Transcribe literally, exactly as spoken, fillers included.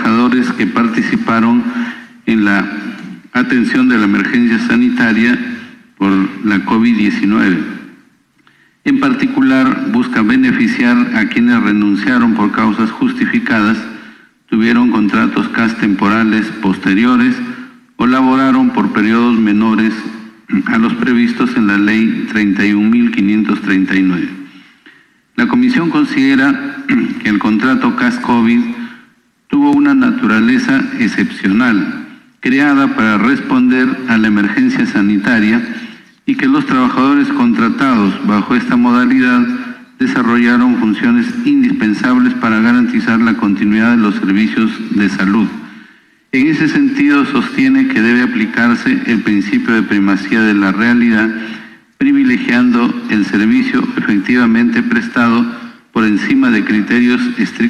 trabajadores que participaron en la atención de la emergencia sanitaria por la COVID diecinueve. En particular, busca beneficiar a quienes renunciaron por causas justificadas, tuvieron contratos C A S temporales posteriores o laboraron por periodos menores a los previstos en la Ley treinta y un mil quinientos treinta y nueve. La Comisión considera que el contrato C A S COVID tuvo una naturaleza excepcional, creada para responder a la emergencia sanitaria, y que los trabajadores contratados bajo esta modalidad desarrollaron funciones indispensables para garantizar la continuidad de los servicios de salud. En ese sentido, sostiene que debe aplicarse el principio de primacía de la realidad, privilegiando el servicio efectivamente prestado por encima de criterios estrictos